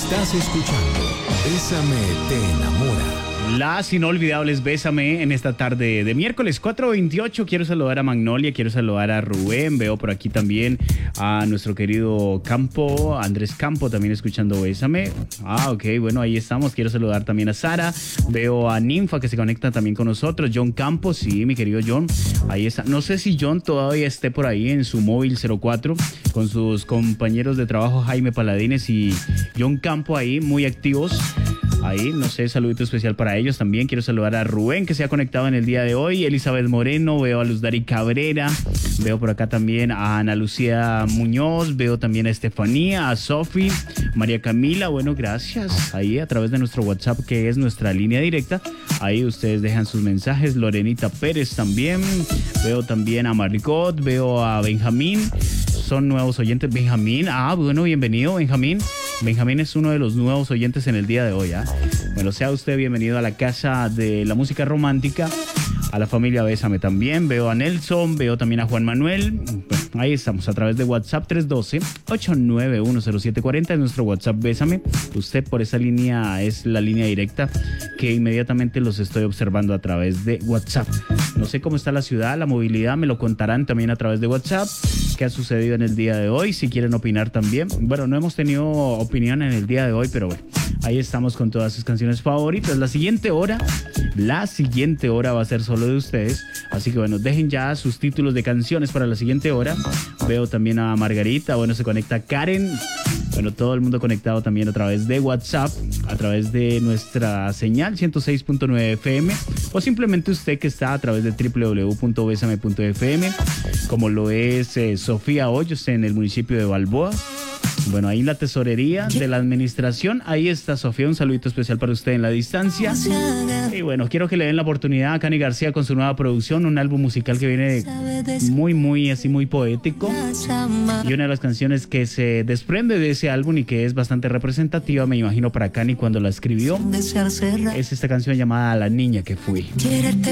Estás escuchando Bésame te enamora. Las inolvidables Bésame en esta tarde de miércoles 4:28. Quiero saludar a Magnolia, quiero saludar a Rubén. Veo por aquí también a nuestro querido Campo, Andrés Campo, también escuchando Bésame. Ok, bueno, ahí estamos. Quiero saludar también a Sara. Veo a Ninfa que se conecta también con nosotros. John Campo, sí, mi querido John. Ahí está. No sé si John todavía esté por ahí en su móvil 04 con sus compañeros de trabajo Jaime Paladines y John Campo ahí muy activos. Ahí, no sé, saludito especial para ellos también. Quiero saludar a Rubén, que se ha conectado en el día de hoy. Elizabeth Moreno, veo a Luz Dari Cabrera. Veo por acá también a Ana Lucía Muñoz. Veo también a Estefanía, a Sofi, María Camila. Bueno, gracias. Ahí a través de nuestro WhatsApp, que es nuestra línea directa. Ahí ustedes dejan sus mensajes. Lorenita Pérez también. Veo también a Maricot. Veo a Benjamín. Son nuevos oyentes. Benjamín. Bueno, bienvenido, Benjamín. Benjamín es uno de los nuevos oyentes en el día de hoy. Bueno, sea usted bienvenido a la casa de la música romántica, a la familia Bésame también. Veo a Nelson, veo también a Juan Manuel. Bueno, ahí estamos a través de WhatsApp 312-891-0740, es nuestro WhatsApp Bésame. Usted por esa línea es la línea directa que inmediatamente los estoy observando a través de WhatsApp. No sé cómo está la ciudad, la movilidad, me lo contarán también a través de WhatsApp. ¿Qué ha sucedido en el día de hoy? Si quieren opinar también. Bueno, no hemos tenido opinión en el día de hoy, pero bueno, ahí estamos con todas sus canciones favoritas. La siguiente hora va a ser solo de ustedes. Así que bueno, dejen ya sus títulos de canciones para la siguiente hora. Veo también a Margarita, bueno, se conecta Karen. Bueno, todo el mundo conectado también a través de WhatsApp, a través de nuestra señal 106.9 FM, o simplemente usted que está a través de www.besame.fm, como lo es Sofía Hoyos en el municipio de Balboa. Bueno, ahí en la tesorería de la administración, ahí está Sofía, un saludito especial para usted en la distancia. Y bueno, quiero que le den la oportunidad a Cani García con su nueva producción, un álbum musical que viene muy así, muy poético. Y una de las canciones que se desprende de ese álbum y que es bastante representativa, me imagino, para Cani cuando la escribió, es esta canción llamada La Niña que Fui.